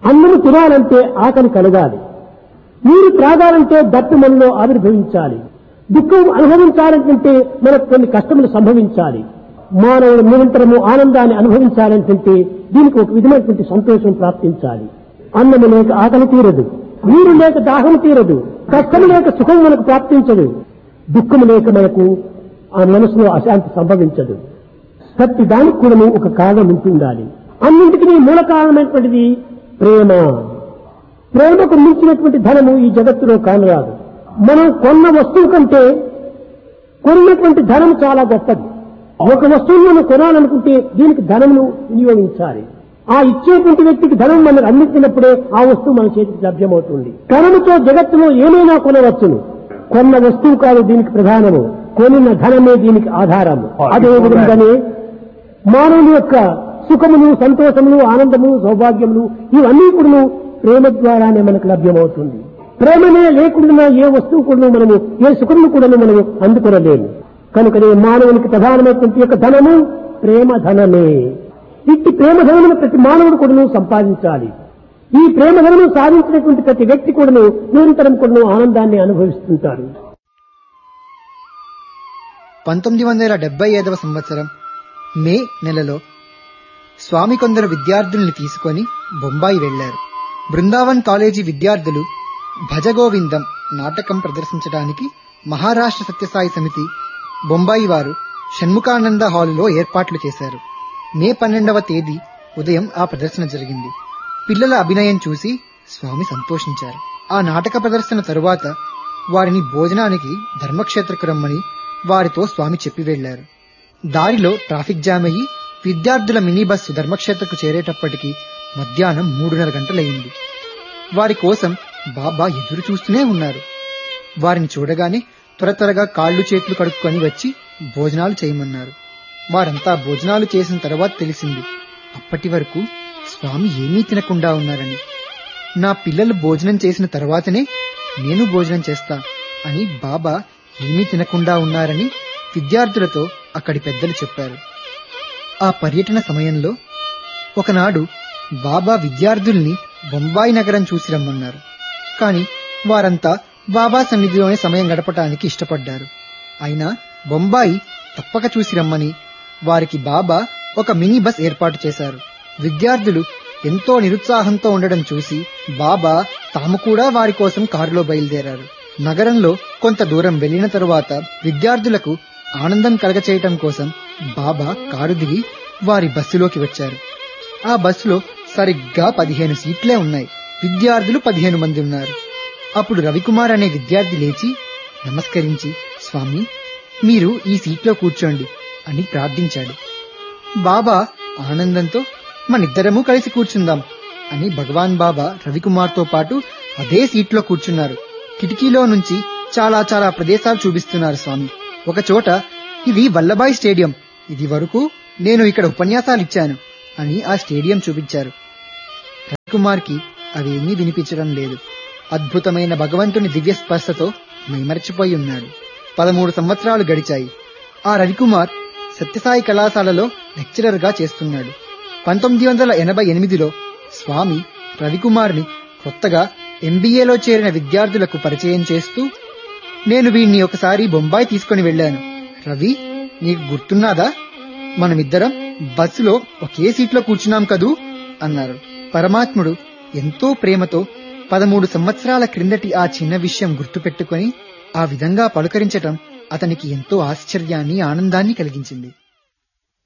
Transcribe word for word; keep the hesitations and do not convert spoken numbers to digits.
అన్నము తినాలంటే ఆకలి కలగాలి, నీరు త్రాగాలంటే దట్టు మనలో ఆవిర్భవించాలి, దుఃఖం అనుభవించాలంటే మనకు కొన్ని కష్టములు సంభవించాలి. మానవుడు నిరంతరము ఆనందాన్ని అనుభవించాలంటే దీనికి ఒక విధమైనటువంటి సంతోషం ప్రాప్తించాలి. అన్నము లేక ఆకలి తీరదు, నీరు లేక దాహం తీరదు, కష్టము లేక సుఖం మనకు ప్రాప్తించదు, దుఃఖము లేక మనకు ఆ మనసులో అశాంతి సంభవించదు. ప్రతి దానికి కూడా ఒక కారణం ఉంటుండాలి. అన్నింటికీ మూల కారణమైనటువంటిది ప్రేమ. ప్రేమకు మించినటువంటి ధనము ఈ జగత్తులో కానరాదు. మనం కొన్న వస్తువు కంటే కొన్నటువంటి ధనం చాలా గొప్పది. ఒక వస్తువును మనం కొనాలనుకుంటే దీనికి ధనమును వినియోగించాలి. ఆ ఇచ్చేటువంటి వ్యక్తికి ధనం మనకు అందించినప్పుడే ఆ వస్తువు మన చేతికి లభ్యమవుతుంది. ధనముతో జగత్తులో ఏమైనా కొనవచ్చును, కొన్న వస్తువు కాదు దీనికి ప్రధానము, కొనిన ధనమే దీనికి ఆధారము. అదే విధంగానే మానవుని యొక్క సుఖములు, సంతోషములు, ఆనందము, సౌభాగ్యములు ఇవన్నీ కూడా ప్రేమ ద్వారానే మనకు లభ్యమవుతుంది. ప్రేమనే లేకుండా ఏ వస్తువు కూడా మనము, ఏ సుఖమును కూడా మనము అందుకొనలేము. కనుకనే మానవునికి ప్రధానమైనటువంటి యొక్క ధనము ప్రేమ ధనమే. ఇట్టి ప్రేమ ధనమును ప్రతి మానవుడు కూడా సంపాదించాలి. ఈ ప్రేమ ధనము సాధించినటువంటి ప్రతి వ్యక్తి కూడా నిరంతరం కూడా ఆనందాన్ని అనుభవిస్తుంటారు. పంతొమ్మిది వందల డెబ్బై ఐదవ సంవత్సరం మే నెలలో స్వామి కొందరు విద్యార్థుల్ని తీసుకొని బొంబాయి వెళ్లారు. బృందావన్ కాలేజీ విద్యార్థులు భజగోవిందం నాటకం ప్రదర్శించడానికి మహారాష్ట్ర సత్యసాయి సమితి బొంబాయి వారు షణ్ముఖానంద హాలులో ఏర్పాట్లు చేశారు. మే పన్నెండవ తేదీ ఉదయం ఆ ప్రదర్శన జరిగింది. పిల్లల అభినయం చూసి స్వామి సంతోషించారు. ఆ నాటక ప్రదర్శన తరువాత వారిని భోజనానికి ధర్మక్షేత్రకు రమ్మని వారితో స్వామి చెప్పి వెళ్లారు. దారిలో ట్రాఫిక్ జామ్ అయ్యి విద్యార్థుల మినీ బస్సు ధర్మక్షేత్రకు చేరేటప్పటికి మధ్యాహ్నం మూడున్నర గంటలయ్యింది. వారి కోసం బాబా ఎదురు చూస్తూనే ఉన్నారు. వారిని చూడగానే త్వర త్వరగా కాళ్లు చేతులు కడుక్కొని వచ్చి భోజనాలు చేయమన్నారు. వారంతా భోజనాలు చేసిన తర్వాత తెలిసింది అప్పటి వరకు స్వామి ఏమీ తినకుండా ఉన్నారని. నా పిల్లలు భోజనం చేసిన తర్వాతనే నేను భోజనం చేస్తా అని బాబా ఏమీ తినకుండా ఉన్నారని విద్యార్థులతో అక్కడి పెద్దలు చెప్పారు. ఆ పర్యటన సమయంలో ఒకనాడు బాబా విద్యార్థుల్ని బొంబాయి నగరం చూసి రమ్మన్నారు. కాని వారంతా బాబా సన్నిధిలోనే సమయం గడపటానికి ఇష్టపడ్డారు. అయినా బొంబాయి తప్పక చూసి రమ్మని వారికి బాబా ఒక మినీ బస్ ఏర్పాటు చేశారు. విద్యార్థులు ఎంతో నిరుత్సాహంతో ఉండడం చూసి బాబా తాము కూడా వారి కోసం కారులో బయలుదేరారు. నగరంలో కొంత దూరం వెళ్లిన తరువాత విద్యార్థులకు ఆనందం కలగచేయటం కోసం బాబా కారు దిగి వారి బస్సులోకి వచ్చారు. ఆ బస్సులో సరిగ్గా పదిహేను సీట్లే ఉన్నాయి. విద్యార్థులు పదిహేను మంది ఉన్నారు. అప్పుడు రవికుమార్ అనే విద్యార్థి లేచి నమస్కరించి, స్వామి మీరు ఈ సీట్లో కూర్చోండి అని ప్రార్థించాడు. బాబా ఆనందంతో మనిద్దరము కలిసి కూర్చుందాం అని భగవాన్ బాబా రవికుమార్తో పాటు అదే సీట్లో కూర్చున్నారు. కిటికీలో నుంచి చాలా చాలా ప్రదేశాలు చూపిస్తున్నారు స్వామి. ఒక చోట ఇది వల్లభాయ్ స్టేడియం, ఇది వరకు నేను ఇక్కడ ఉపన్యాసాలిచ్చాను అని ఆ స్టేడియం చూపించారు. రవికుమార్కి అవేమీ వినిపించడం లేదు. అద్భుతమైన భగవంతుని దివ్య స్పర్శతో మైమరచిపోయి ఉన్నాడు. పదమూడు సంవత్సరాలు గడిచాయి. ఆ రవికుమార్ సత్యసాయి కళాశాలలో లెక్చరర్ గా చేస్తున్నాడు. పంతొమ్మిది వందల ఎనభై ఎనిమిదిలో స్వామి రవికుమార్ని కొత్తగా ఎంబీఏలో చేరిన విద్యార్థులకు పరిచయం చేస్తూ, నేను వీణ్ణి ఒకసారి బొంబాయి తీసుకుని వెళ్లాను. రవి, నీకు గుర్తున్నాదా? మనమిద్దరం బస్సులో ఒకే సీట్లో కూర్చున్నాం కదూ అన్నారు. పరమాత్ముడు ఎంతో ప్రేమతో పదమూడు సంవత్సరాల క్రిందటి ఆ చిన్న విషయం గుర్తుపెట్టుకుని ఆ విధంగా పలుకరించటం అతనికి ఎంతో ఆశ్చర్యాన్ని, ఆనందాన్ని కలిగించింది.